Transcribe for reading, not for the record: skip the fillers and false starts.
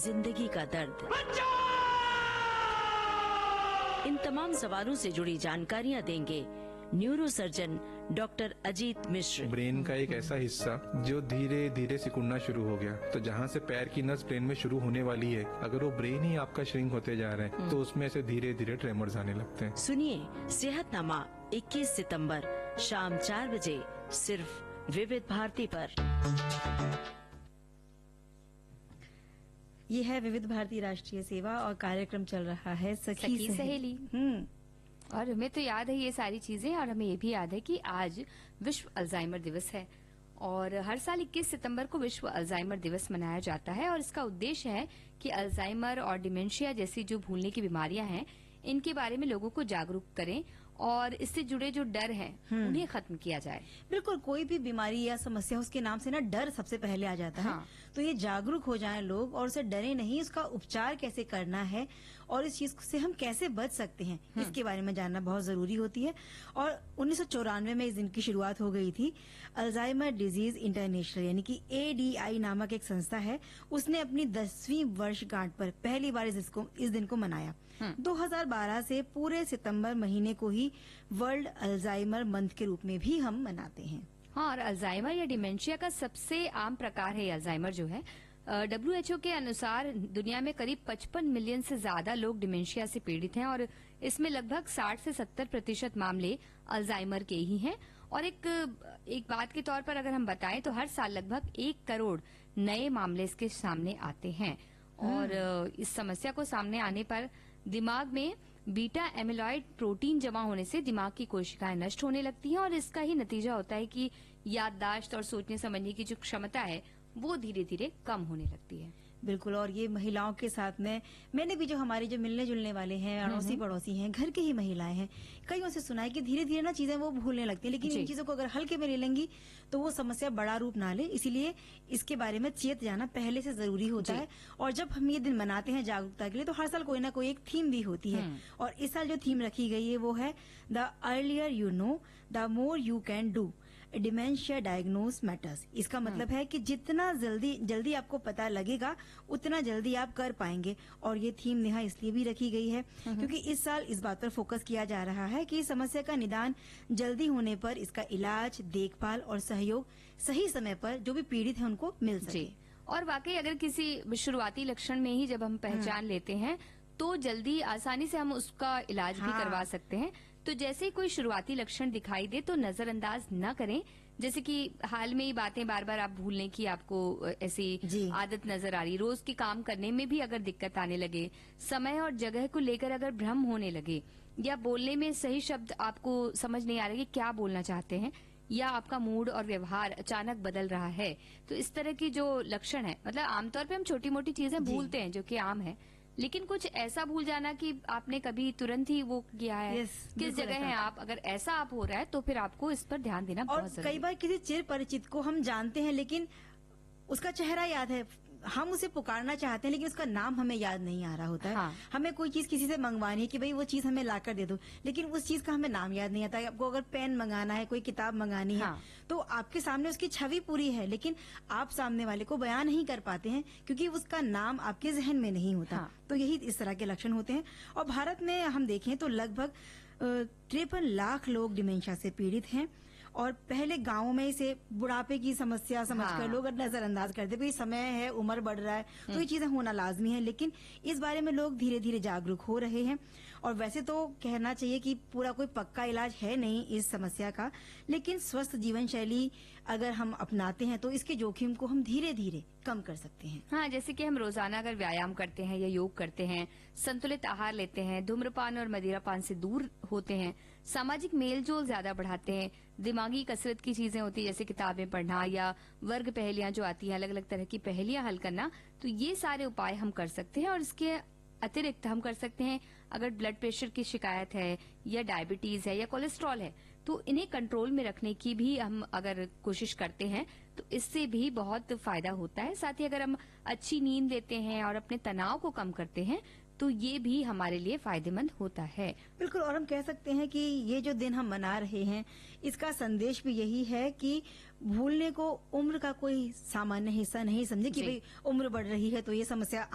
जिंदगी का दर्द। इन तमाम सवालों से जुड़ी जानकारियाँ देंगे न्यूरो सर्जन डॉक्टर अजीत मिश्र। ब्रेन का एक ऐसा हिस्सा जो धीरे धीरे सिकुड़ना शुरू हो गया, तो जहाँ से पैर की नस ब्रेन में शुरू होने वाली है, अगर वो ब्रेन ही आपका श्रिंक होते जा रहा है तो उसमें से धीरे धीरे ट्रेमर्स आने लगते हैं। सुनिए सेहतनामा 21 सितंबर शाम 4 बजे सिर्फ विविध भारती पर। ये है विविध भारती राष्ट्रीय सेवा और कार्यक्रम चल रहा है सखी सहेली। और हमें तो याद है ये सारी चीजें, और हमें ये भी याद है कि आज विश्व अल्जाइमर दिवस है और हर साल 21 सितंबर को विश्व अल्जाइमर दिवस मनाया जाता है। और इसका उद्देश्य है कि अल्जाइमर और डिमेंशिया जैसी जो भूलने की बीमारियां हैं इनके बारे में लोगों को जागरूक करें और इससे जुड़े जो डर हैं उन्हें खत्म किया जाए। बिल्कुल, कोई भी बीमारी या समस्या उसके नाम से ना डर सबसे पहले आ जाता है। तो ये जागरूक हो जाएं लोग और उसे डरे नहीं, उसका उपचार कैसे करना है और इस चीज से हम कैसे बच सकते हैं इसके बारे में जानना बहुत जरूरी होती है। और 1994 में इस दिन की शुरुआत हो गई थी। अल्जाइमर डिजीज इंटरनेशनल यानी कि ADI नामक एक संस्था है, उसने अपनी 10वीं वर्षगांठ पर पहली बार इस दिन को मनाया। 2012 से पूरे सितंबर महीने को ही वर्ल्ड अल्जाइमर मंथ के रूप में भी हम मनाते हैं। हाँ, और अल्जाइमर या डिमेंशिया का सबसे आम प्रकार है अल्जाइमर जो है। WHO के अनुसार दुनिया में करीब 55 मिलियन से ज्यादा लोग डिमेंशिया से पीड़ित हैं और इसमें लगभग 60 से 70% मामले अल्जाइमर के ही हैं। और एक बात के तौर पर अगर हम बताएं तो हर साल लगभग 1 करोड़ नए मामले इसके सामने आते हैं। और इस समस्या को सामने आने पर दिमाग में बीटा एमिलॉइड प्रोटीन जमा होने से दिमाग की कोशिकाएं नष्ट होने लगती हैं और इसका ही नतीजा होता है कि याददाश्त और सोचने समझने की जो क्षमता है वो धीरे धीरे कम होने लगती है। बिल्कुल, और ये महिलाओं के साथ में मैंने भी जो हमारे जो मिलने जुलने वाले हैं, अड़ोसी पड़ोसी हैं, घर के ही महिलाएं हैं, कईयों से सुना है कि धीरे धीरे ना चीजें वो भूलने लगती हैं। लेकिन इन चीजों को अगर हल्के में ले लेंगी तो वो समस्या बड़ा रूप ना ले, इसीलिए इसके बारे में चेत जाना पहले से जरूरी होता है। और जब हम ये दिन मनाते हैं जागरूकता के लिए तो हर साल कोई ना कोई एक थीम भी होती है। और इस साल जो थीम रखी गई है वो है the earlier you know the more you can do, dementia diagnose matters. इसका मतलब है कि जितना जल्दी आपको पता लगेगा उतना जल्दी आप कर पाएंगे। और ये थीम नेहा इसलिए भी रखी गई है क्योंकि इस साल इस बात पर फोकस किया जा रहा है कि इस समस्या का निदान जल्दी होने पर इसका इलाज, देखभाल और सहयोग सही समय पर जो भी पीड़ित है उनको मिल सके। और वाकई अगर किसी शुरुआती लक्षण में ही जब हम पहचान लेते हैं तो जल्दी आसानी से हम उसका इलाज भी करवा सकते हैं। तो जैसे ही कोई शुरुआती लक्षण दिखाई दे तो नजरअंदाज न करें। जैसे कि हाल में ही बातें बार बार आप भूलने की आपको ऐसी आदत नजर आ रही, रोज के काम करने में भी अगर दिक्कत आने लगे, समय और जगह को लेकर अगर भ्रम होने लगे, या बोलने में सही शब्द आपको समझ नहीं आ रहे कि क्या बोलना चाहते हैं, या आपका मूड और व्यवहार अचानक बदल रहा है, तो इस तरह की जो लक्षण है, मतलब आमतौर पे हम छोटी मोटी चीजें भूलते हैं जो कि आम है, लेकिन कुछ ऐसा भूल जाना कि आपने कभी तुरंत ही वो किया है, किस जगह है आप, अगर ऐसा आप हो रहा है तो फिर आपको इस पर ध्यान देना बहुत जरूरी है। कई बार किसी चिर परिचित को हम जानते हैं लेकिन उसका चेहरा याद है, हम उसे पुकारना चाहते हैं लेकिन उसका नाम हमें याद नहीं आ रहा होता है। हमें कोई चीज किसी से मंगवानी है कि भाई वो चीज हमें लाकर दे दो, लेकिन उस चीज का हमें नाम याद नहीं आता है। आपको अगर पेन मंगाना है, कोई किताब मंगानी है, तो आपके सामने उसकी छवि पूरी है लेकिन आप सामने वाले को बयान नहीं कर पाते हैं क्योंकि उसका नाम आपके जहन में नहीं होता। तो यही इस तरह के लक्षण होते हैं। और भारत में हम देखें तो लगभग 53 लाख लोग डिमेंशिया से पीड़ित हैं। और पहले गांवों में इसे बुढ़ापे की समस्या समझकर लोग नजरअंदाज करते, भाई समय है, उम्र बढ़ रहा है, तो ये चीजें होना लाजमी है। लेकिन इस बारे में लोग धीरे धीरे जागरूक हो रहे हैं। और वैसे तो कहना चाहिए कि पूरा कोई पक्का इलाज है नहीं इस समस्या का, लेकिन स्वस्थ जीवन शैली अगर हम अपनाते हैं तो इसके जोखिम को हम धीरे धीरे कम कर सकते हैं। हाँ, जैसे कि हम रोजाना अगर व्यायाम करते हैं या योग करते हैं, संतुलित आहार लेते हैं, धूम्रपान और मदिरापान से दूर होते हैं, सामाजिक मेलजोल ज्यादा बढ़ाते हैं, दिमागी कसरत की चीजें होती है जैसे किताबें पढ़ना या वर्ग पहेलियां जो आती हैं, अलग अलग तरह की पहेलियां हल करना, तो ये सारे उपाय हम कर सकते हैं। और इसके अतिरिक्त हम कर सकते हैं अगर ब्लड प्रेशर की शिकायत है या डायबिटीज है या कोलेस्ट्रॉल है तो इन्हें कंट्रोल में रखने की भी हम अगर कोशिश करते हैं तो इससे भी बहुत फायदा होता है। साथ ही अगर हम अच्छी नींद लेते हैं और अपने तनाव को कम करते हैं तो ये भी हमारे लिए फायदेमंद होता है। बिल्कुल, और हम कह सकते हैं कि ये जो दिन हम मना रहे हैं इसका संदेश भी यही है कि भूलने को उम्र का कोई सामान्य हिस्सा नहीं समझे कि भाई उम्र बढ़ रही है तो ये समस्या